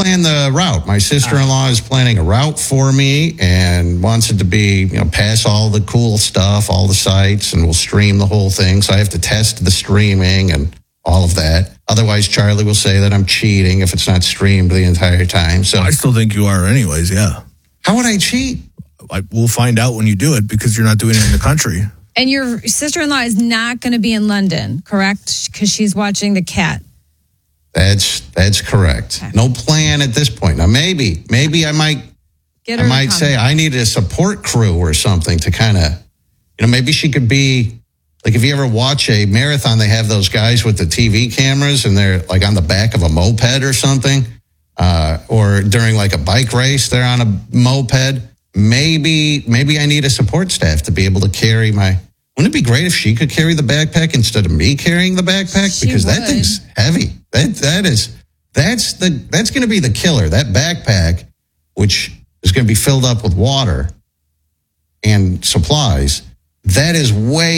plan the route. My sister-in-law is planning a route for me and wants it to be, past all the cool stuff, all the sites, and we'll stream the whole thing. So I have to test the streaming and all of that. Otherwise, Charlie will say that I'm cheating if it's not streamed the entire time. So I still think you are anyways, yeah. How would I cheat? We'll find out when you do it because you're not doing it in the country. And your sister-in-law is not going to be in London, correct? Because she's watching the cat. That's correct. Okay. No plan at this point. Now, maybe I might say I need a support crew or something to kind of, maybe she could be, like if you ever watch a marathon, they have those guys with the TV cameras and they're like on the back of a moped or something, or during like a bike race, they're on a moped. Maybe I need a support staff to be able to carry my. Wouldn't it be great if she could carry the backpack instead of me carrying the backpack? Because that thing's heavy. That's going to be the killer. That backpack, which is going to be filled up with water and supplies. That's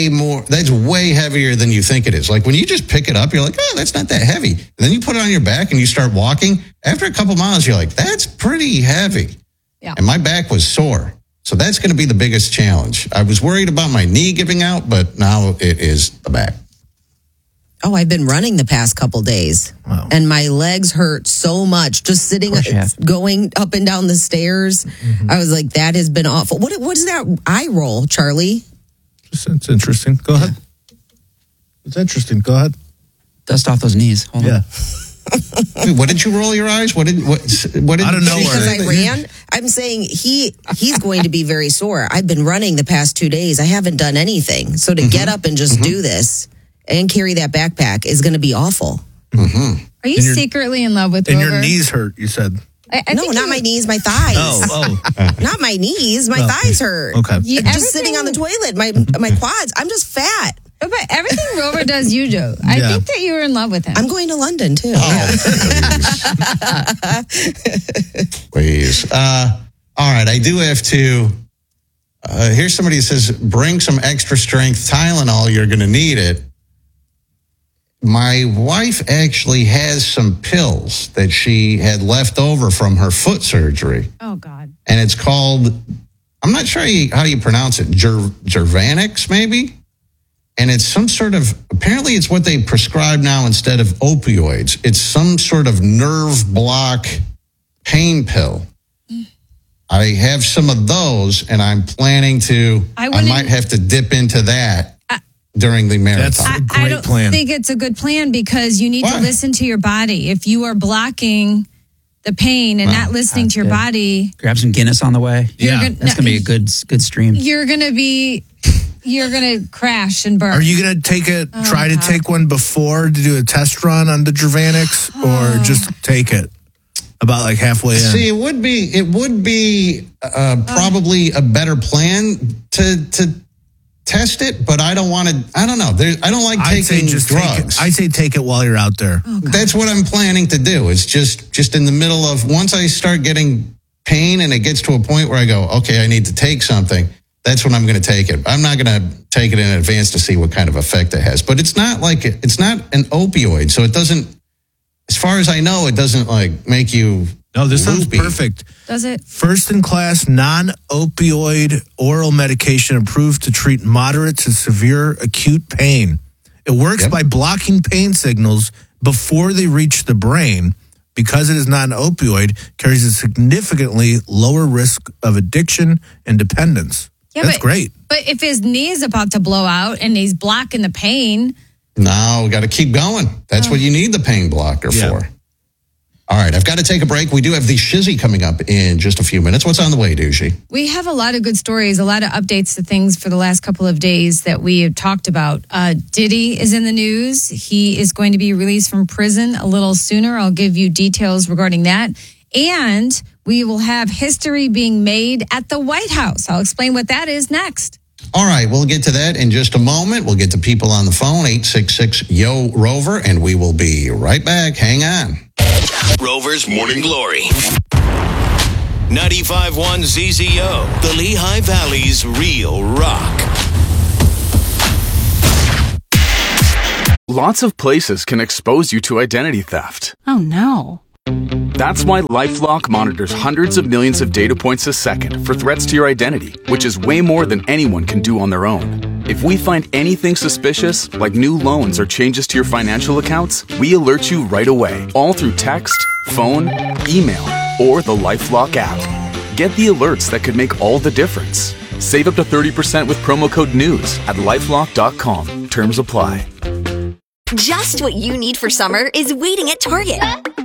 way heavier than you think it is. Like when you just pick it up, you're like, oh, that's not that heavy. And then you put it on your back and you start walking. After a couple miles, you're like, that's pretty heavy. Yeah. And my back was sore. So that's going to be the biggest challenge. I was worried about my knee giving out, but now it is the back. Oh, I've been running the past couple days. Wow. And my legs hurt so much just sitting, going up and down the stairs. Mm-hmm. I was like, that has been awful. What is that eye roll, Charlie? It's interesting. Go ahead. It's interesting. Go ahead. Dust off those knees. Hold on. Wait, what did you roll your eyes? What did I don't know. Because I ran. I'm saying he's going to be very sore. I've been running the past 2 days. I haven't done anything. So to get up and just do this and carry that backpack is going to be awful. Mm-hmm. Are you secretly in love with Rover? And your knees hurt, you said. No, not my knees, my thighs. Oh. Not my knees, my thighs hurt. Okay. I'm just sitting on the toilet, my quads. I'm just fat. But everything Rover does, you do. I think that you were in love with him. I'm going to London, too. Oh, please. All right, I do have to. Here's somebody who says, bring some extra strength Tylenol. You're going to need it. My wife actually has some pills that she had left over from her foot surgery. Oh, God. And it's called, I'm not sure how you pronounce it, Gervanix, maybe? And it's some sort of, apparently it's what they prescribe now instead of opioids. It's some sort of nerve block pain pill. I have some of those, and I'm planning to, I might have to dip into that during the marathon. That's a great plan. I don't think it's a good plan because you need to listen to your body. If you are blocking the pain and not listening to your body. Grab some Guinness on the way. That's going to be a good stream. You're going to crash and burn. Are you going to try to take one before to do a test run on the Gervanix or just take it about like halfway in? See, it would be probably a better plan to test it, but I don't want to, I don't know. I don't like taking drugs. I say take it while you're out there. Oh, that's what I'm planning to do. It's just in the middle of, once I start getting pain and it gets to a point where I go, okay, I need to take something. That's when I'm going to take it. I'm not going to take it in advance to see what kind of effect it has. But it's not an opioid. So it doesn't, as far as I know, it doesn't like make you No, this sounds loopy. perfect. Does it? First-in-class non-opioid oral medication approved to treat moderate to severe acute pain. It works by blocking pain signals before they reach the brain. Because it is not an opioid, carries a significantly lower risk of addiction and dependence. That's great. But if his knee is about to blow out and he's blocking the pain. No, we got to keep going. That's what you need the pain blocker for. All right, I've got to take a break. We do have the Shizzy coming up in just a few minutes. What's on the way, Douchey? We have a lot of good stories, a lot of updates to things for the last couple of days that we have talked about. Diddy is in the news. He is going to be released from prison a little sooner. I'll give you details regarding that. And we will have history being made at the White House. I'll explain what that is next. All right, we'll get to that in just a moment. We'll get to people on the phone, 866-YO-ROVER, and we will be right back. Hang on. Rover's Morning Glory. 95.1 ZZO, the Lehigh Valley's real rock. Lots of places can expose you to identity theft. Oh, no. That's why LifeLock monitors hundreds of millions of data points a second for threats to your identity, which is way more than anyone can do on their own. If we find anything suspicious, like new loans or changes to your financial accounts, we alert you right away, all through text, phone, email, or the LifeLock app. Get the alerts that could make all the difference. Save up to 30% with promo code NEWS at LifeLock.com. Terms apply. Just what you need for summer is waiting at Target.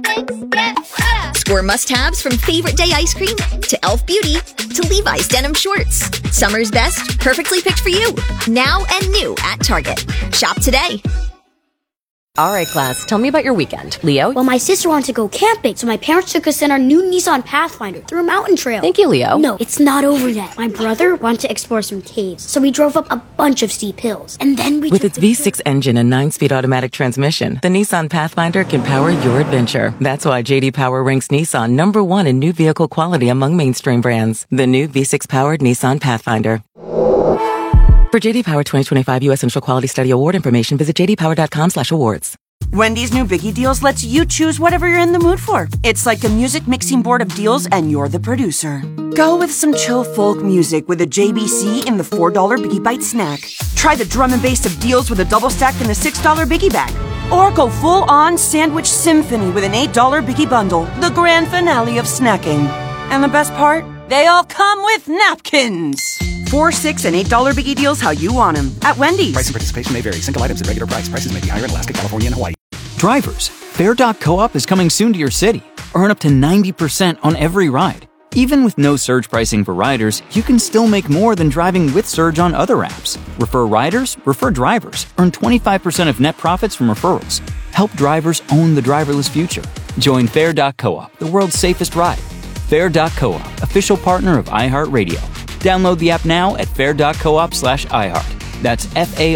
Score must-haves from Favorite Day ice cream to Elf Beauty to Levi's denim shorts. Summer's best, perfectly picked for you. Now and new at Target. Shop today. All right, class, tell me about your weekend. Leo? Well, my sister wanted to go camping, so my parents took us in our new Nissan Pathfinder through a mountain trail. Thank you, Leo. No, it's not over yet. My brother wanted to explore some caves, so we drove up a bunch of steep hills. And then we With its V6 engine and 9-speed automatic transmission, the Nissan Pathfinder can power your adventure. That's why J.D. Power ranks Nissan #1 in new vehicle quality among mainstream brands. The new V6-powered Nissan Pathfinder. For J.D. Power 2025 U.S. Central Quality Study Award information, visit jdpower.com/awards. Wendy's new Biggie Deals lets you choose whatever you're in the mood for. It's like a music mixing board of deals, and you're the producer. Go with some chill folk music with a JBC in the $4 Biggie Bite snack. Try the drum and bass of deals with a double stack in the $6 Biggie Bag. Or go full-on sandwich symphony with an $8 Biggie Bundle, the grand finale of snacking. And the best part? They all come with napkins. $4, $6, and $8 Biggie Deals how you want them at Wendy's. Price and participation may vary. Single items at regular price. Prices may be higher in Alaska, California, and Hawaii. Drivers, Fare.coop is coming soon to your city. Earn up to 90% on every ride. Even with no surge pricing for riders, you can still make more than driving with surge on other apps. Refer riders, refer drivers. Earn 25% of net profits from referrals. Help drivers own the driverless future. Join Fare.coop, the world's safest ride. Fare.coop, official partner of iHeartRadio. Download the app now at fare.coop/iHeart. That's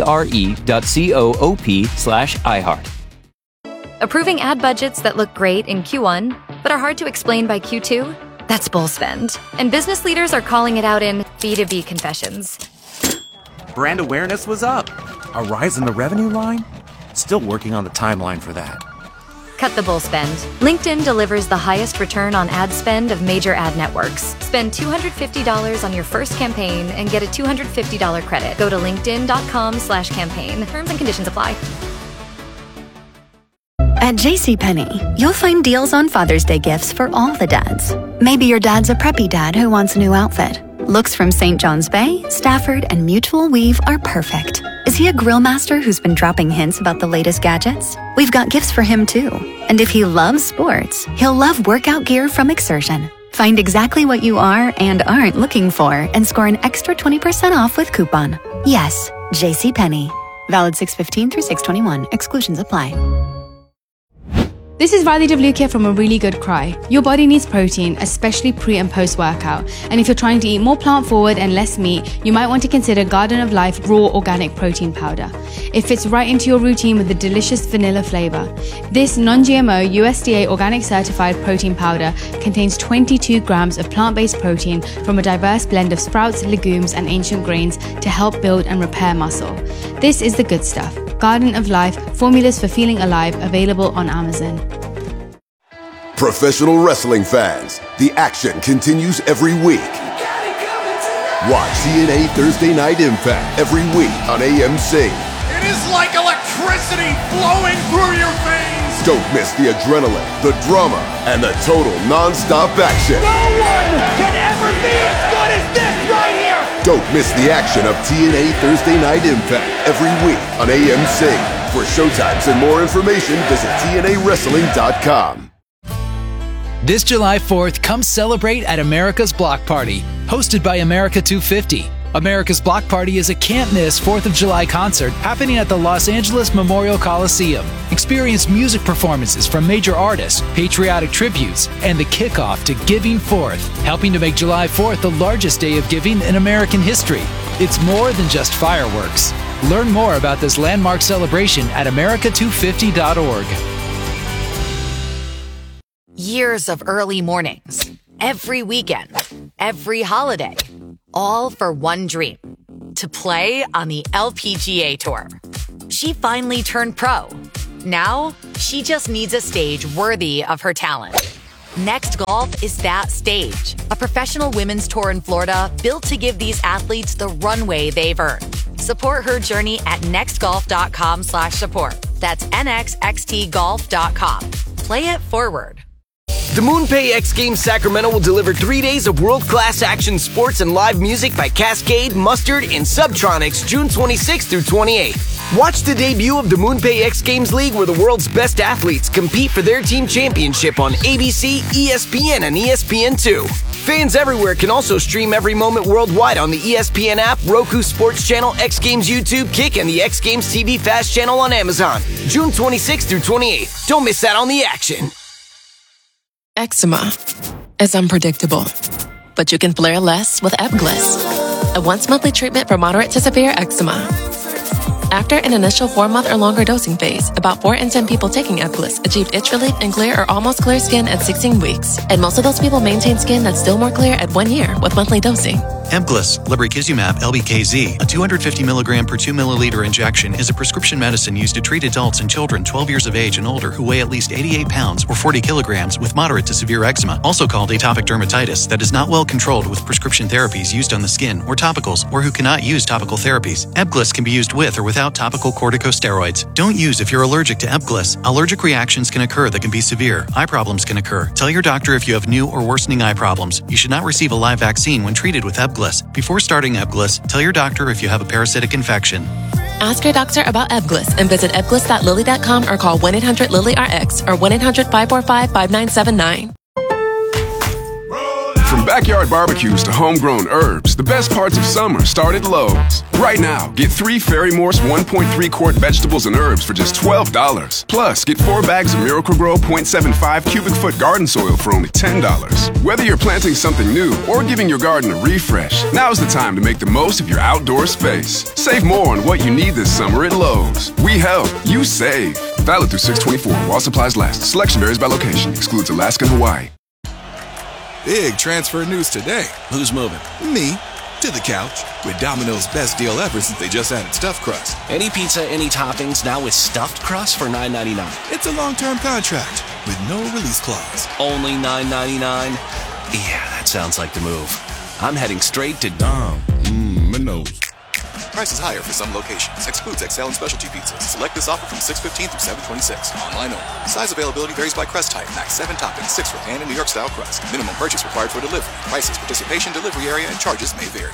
FARE.coop/iHeart. Approving ad budgets that look great in Q1, but are hard to explain by Q2? That's bull spend. And business leaders are calling it out in B2B confessions. Brand awareness was up. A rise in the revenue line? Still working on the timeline for that. Cut the bull spend. LinkedIn delivers the highest return on ad spend of major ad networks. Spend $250 on your first campaign and get a $250 credit. Go to linkedin.com/campaign. Terms and conditions apply. At JCPenney, you'll find deals on Father's Day gifts for all the dads. Maybe your dad's a preppy dad who wants a new outfit. Looks from St. John's Bay, Stafford, and Mutual Weave are perfect. Is he a grill master who's been dropping hints about the latest gadgets? We've got gifts for him too. And if he loves sports, he'll love workout gear from Exertion. Find exactly what you are and aren't looking for and score an extra 20% off with coupon. Yes, JCPenney. Valid 6/15 through 6/21. Exclusions apply. This is Riley Devlukia from A Really Good Cry. Your body needs protein, especially pre and post workout. And if you're trying to eat more plant forward and less meat, you might want to consider Garden of Life Raw Organic Protein Powder. It fits right into your routine with a delicious vanilla flavor. This non-GMO USDA organic certified protein powder contains 22 grams of plant-based protein from a diverse blend of sprouts, legumes, and ancient grains to help build and repair muscle. This is the good stuff. Garden of Life, formulas for feeling alive, available on Amazon. Professional wrestling fans, the action continues every week. Watch TNA Thursday Night Impact every week on AMC. It is like electricity flowing through your veins. Don't miss the adrenaline, the drama, and the total non-stop action. No one can ever be as good as this right here. Don't miss the action of TNA Thursday Night Impact every week on AMC. For showtimes and more information, visit TNAWrestling.com. This July 4th, come celebrate at America's Block Party, hosted by America 250. America's Block Party is a can't-miss 4th of July concert happening at the Los Angeles Memorial Coliseum. Experience music performances from major artists, patriotic tributes, and the kickoff to Giving Forth, helping to make July 4th the largest day of giving in American history. It's more than just fireworks. Learn more about this landmark celebration at america250.org. Years of early mornings, every weekend, every holiday, all for one dream, to play on the LPGA Tour. She finally turned pro. Now, she just needs a stage worthy of her talent. Next Golf is that stage. A professional women's tour in Florida built to give these athletes the runway they've earned. Support her journey at nextgolf.com/support. That's nxxtgolf.com. Play it forward. The MoonPay X Games Sacramento will deliver 3 days of world-class action sports and live music by Cascade, Mustard, and Subtronics June 26th through 28th. Watch the debut of the MoonPay X Games League where the world's best athletes compete for their team championship on ABC, ESPN, and ESPN2. Fans everywhere can also stream every moment worldwide on the ESPN app, Roku Sports Channel, X Games YouTube, Kick, and the X Games TV Fast Channel on Amazon. June 26th through 28th. Don't miss out on the action. Eczema is unpredictable, but you can flare less with Ebglyss, a once-monthly treatment for moderate to severe eczema. After an initial 4-month or longer dosing phase, about 4 in 10 people taking Ebglyss achieved itch relief and clear or almost clear skin at 16 weeks, and most of those people maintain skin that's still more clear at 1 year with monthly dosing. Ebglyss, lebrikizumab LBKZ, a 250 milligram per 2 milliliter injection, is a prescription medicine used to treat adults and children 12 years of age and older who weigh at least 88 pounds or 40 kilograms with moderate to severe eczema, also called atopic dermatitis, that is not well controlled with prescription therapies used on the skin or topicals, or who cannot use topical therapies. Ebglyss can be used with or without topical corticosteroids. Don't use if you're allergic to Ebglyss. Allergic reactions can occur that can be severe. Eye problems can occur. Tell your doctor if you have new or worsening eye problems. You should not receive a live vaccine when treated with Ebglyss. Before starting Ebglyss, tell your doctor if you have a parasitic infection. Ask your doctor about Ebglyss and visit ebglyss.lilly.com or call 1-800-LILY-RX or 1-800-545-5979. From backyard barbecues to homegrown herbs, the best parts of summer start at Lowe's. Right now, get 3 Fairy Morse 1.3 quart vegetables and herbs for just $12. Plus, get 4 bags of Miracle-Gro 0.75 cubic foot garden soil for only $10. Whether you're planting something new or giving your garden a refresh, now's the time to make the most of your outdoor space. Save more on what you need this summer at Lowe's. We help, you save. Valid through 6/24 while supplies last. Selection varies by location. Excludes Alaska and Hawaii. Big transfer news today. Who's moving? Me. To the couch. With Domino's best deal ever since they just added stuffed crust. Any pizza, any toppings, now with stuffed crust for $9.99. It's a long-term contract with no release clause. Only $9.99? Yeah, that sounds like the move. I'm heading straight to Domino's. Price is higher for some locations. Excludes XL and specialty pizzas. Select this offer from 6/15 through 7/26. Online only. Size availability varies by crust type. Max 7 toppings, 6 for pan and New York style crust. Minimum purchase required for delivery. Prices, participation, delivery area, and charges may vary.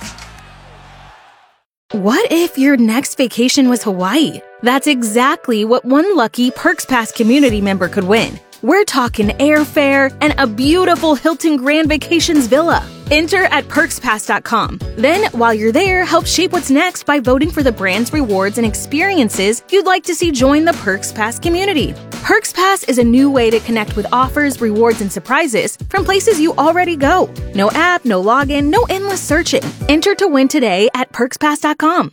What if your next vacation was Hawaii? That's exactly what one lucky Perks Pass community member could win. We're talking airfare and a beautiful Hilton Grand Vacations villa. Enter at perkspass.com. Then, while you're there, help shape what's next by voting for the brands, rewards, and experiences you'd like to see join the Perks Pass community. Perks Pass is a new way to connect with offers, rewards, and surprises from places you already go. No app, no login, no endless searching. Enter to win today at perkspass.com.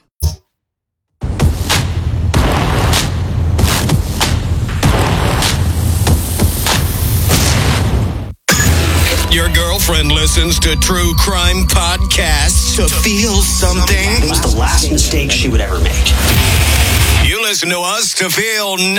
Your girlfriend listens to true crime podcasts to feel something. It was the last mistake she would ever make. You listen to us to feel nothing.